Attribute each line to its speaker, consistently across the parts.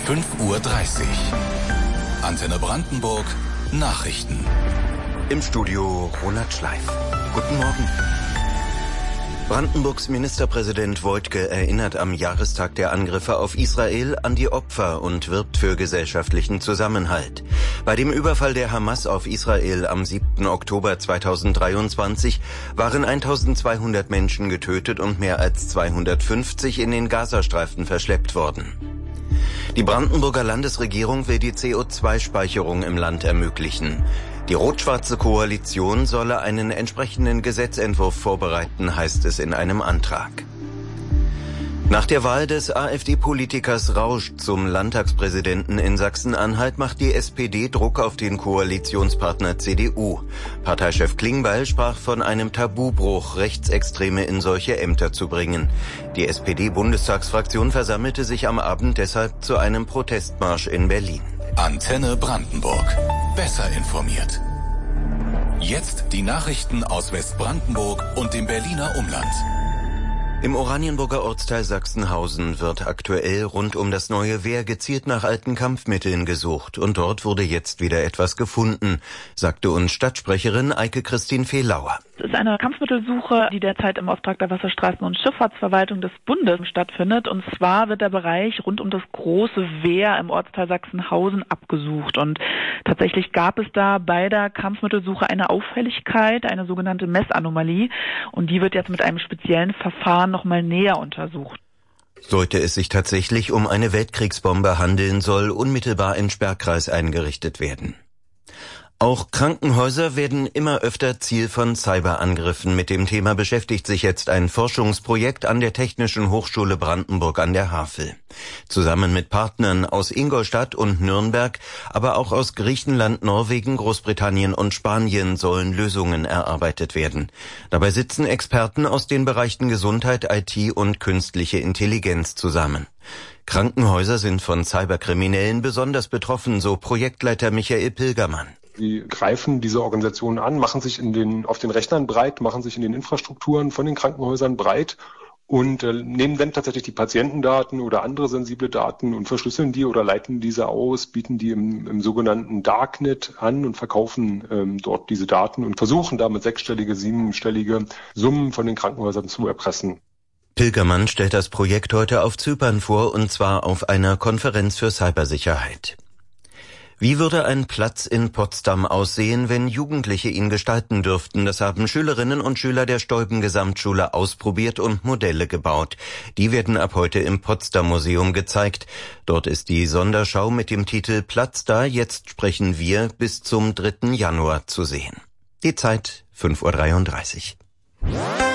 Speaker 1: 5:30 Uhr. Antenne Brandenburg Nachrichten.
Speaker 2: Im Studio Ronald Schleif. Guten Morgen. Brandenburgs Ministerpräsident Woidke erinnert am Jahrestag der Angriffe auf Israel an die Opfer und wirbt für gesellschaftlichen Zusammenhalt. Bei dem Überfall der Hamas auf Israel am 7. Oktober 2023 waren 1200 Menschen getötet und mehr als 250 in den Gazastreifen verschleppt worden. Die Brandenburger Landesregierung will die CO2-Speicherung im Land ermöglichen. Die rot-schwarze Koalition solle einen entsprechenden Gesetzentwurf vorbereiten, heißt es in einem Antrag. Nach der Wahl des AfD-Politikers Rausch zum Landtagspräsidenten in Sachsen-Anhalt macht die SPD Druck auf den Koalitionspartner CDU. Parteichef Klingbeil sprach von einem Tabubruch, Rechtsextreme in solche Ämter zu bringen. Die SPD-Bundestagsfraktion versammelte sich am Abend deshalb zu einem Protestmarsch in Berlin.
Speaker 1: Antenne Brandenburg. Besser informiert. Jetzt die Nachrichten aus Westbrandenburg und dem Berliner Umland.
Speaker 2: Im Oranienburger Ortsteil Sachsenhausen wird aktuell rund um das neue Wehr gezielt nach alten Kampfmitteln gesucht. Und dort wurde jetzt wieder etwas gefunden, sagte uns Stadtsprecherin Eike-Christine Fehlauer.
Speaker 3: Es ist eine Kampfmittelsuche, die derzeit im Auftrag der Wasserstraßen- und Schifffahrtsverwaltung des Bundes stattfindet. Und zwar wird der Bereich rund um das große Wehr im Ortsteil Sachsenhausen abgesucht. Und tatsächlich gab es da bei der Kampfmittelsuche eine Auffälligkeit, eine sogenannte Messanomalie. Und die wird jetzt mit einem speziellen Verfahren nochmal näher untersucht.
Speaker 2: Sollte es sich tatsächlich um eine Weltkriegsbombe handeln, soll unmittelbar ein Sperrkreis eingerichtet werden. Auch Krankenhäuser werden immer öfter Ziel von Cyberangriffen. Mit dem Thema beschäftigt sich jetzt ein Forschungsprojekt an der Technischen Hochschule Brandenburg an der Havel. Zusammen mit Partnern aus Ingolstadt und Nürnberg, aber auch aus Griechenland, Norwegen, Großbritannien und Spanien sollen Lösungen erarbeitet werden. Dabei sitzen Experten aus den Bereichen Gesundheit, IT und künstliche Intelligenz zusammen. Krankenhäuser sind von Cyberkriminellen besonders betroffen, so Projektleiter Michael Pilgermann.
Speaker 4: Sie greifen diese Organisationen an, machen sich auf den Rechnern breit, machen sich in den Infrastrukturen von den Krankenhäusern breit und nehmen dann tatsächlich die Patientendaten oder andere sensible Daten und verschlüsseln die oder leiten diese aus, bieten die im sogenannten Darknet an und verkaufen dort diese Daten und versuchen damit 6-stellige, 7-stellige Summen von den Krankenhäusern zu erpressen.
Speaker 2: Pilgermann stellt das Projekt heute auf Zypern vor, und zwar auf einer Konferenz für Cybersicherheit. Wie würde ein Platz in Potsdam aussehen, wenn Jugendliche ihn gestalten dürften? Das haben Schülerinnen und Schüler der Stolpen-Gesamtschule ausprobiert und Modelle gebaut. Die werden ab heute im Potsdam-Museum gezeigt. Dort ist die Sonderschau mit dem Titel Platz da, jetzt sprechen wir bis zum 3. Januar zu sehen. Die Zeit 5:33 Uhr.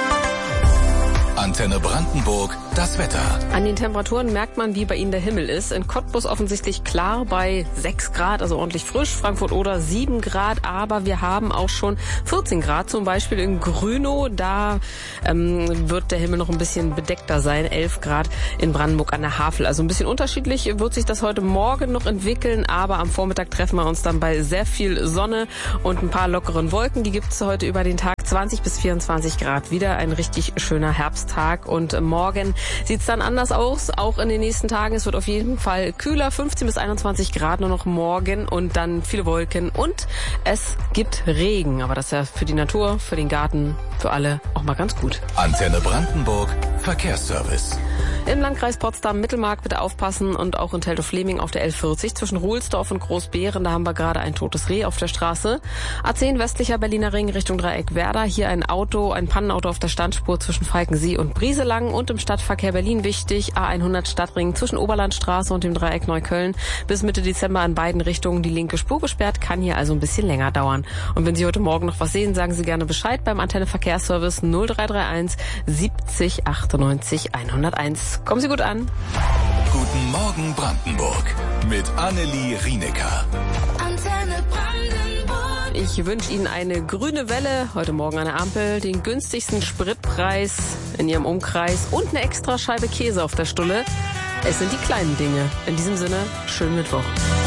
Speaker 1: Antenne Brandenburg, das Wetter.
Speaker 5: An den Temperaturen merkt man, wie bei Ihnen der Himmel ist. In Cottbus offensichtlich klar bei 6 Grad, also ordentlich frisch. Frankfurt-Oder 7 Grad, aber wir haben auch schon 14 Grad, zum Beispiel in Grünow. Da wird der Himmel noch ein bisschen bedeckter sein. 11 Grad in Brandenburg an der Havel. Also ein bisschen unterschiedlich wird sich das heute Morgen noch entwickeln, aber am Vormittag treffen wir uns dann bei sehr viel Sonne und ein paar lockeren Wolken. Die gibt es heute über den Tag. 20 bis 24 Grad. Wieder ein richtig schöner Herbsttag. Und morgen sieht es dann anders aus. Auch in den nächsten Tagen. Es wird auf jeden Fall kühler. 15 bis 21 Grad nur noch morgen. Und dann viele Wolken. Und es gibt Regen. Aber das ist ja für die Natur, für den Garten, für alle auch mal ganz gut.
Speaker 1: Antenne Brandenburg Verkehrsservice.
Speaker 5: Im Landkreis Potsdam-Mittelmark bitte aufpassen und auch in Teltow-Fleming auf der L40 zwischen Ruhlsdorf und Großbeeren. Da haben wir gerade ein totes Reh auf der Straße. A10 westlicher Berliner Ring Richtung Dreieck Werder. Hier ein Pannenauto auf der Standspur zwischen Falkensee und Brieselang. Und im Stadtverkehr Berlin wichtig, A100 Stadtring zwischen Oberlandstraße und dem Dreieck Neukölln. Bis Mitte Dezember in beiden Richtungen die linke Spur gesperrt. Kann hier also ein bisschen länger dauern. Und wenn Sie heute Morgen noch was sehen, sagen Sie gerne Bescheid beim Antenne Verkehrsservice 0331 70 98 101. Kommen Sie gut an.
Speaker 1: Guten Morgen Brandenburg mit Annelie Rienecker.
Speaker 5: Antenne Brandenburg. Ich wünsche Ihnen eine grüne Welle, heute Morgen eine Ampel, den günstigsten Spritpreis in Ihrem Umkreis und eine extra Scheibe Käse auf der Stulle. Es sind die kleinen Dinge. In diesem Sinne, schönen Mittwoch.